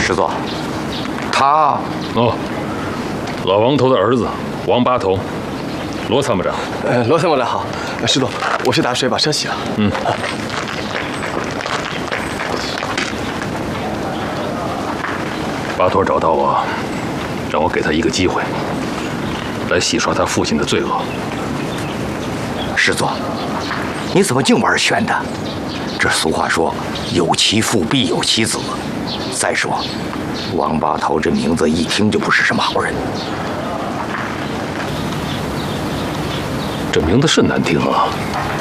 师座，他哦，老王头的儿子王八头，罗参谋长。 罗参谋长好。师座，我去打水把车洗了。 嗯。巴托找到我，让我给他一个机会，来洗刷他父亲的罪恶。 师座，你怎么净玩玄的？这俗话说，有其父必有其子。再说，王八头这名字一听就不是什么好人。 这名字是难听啊。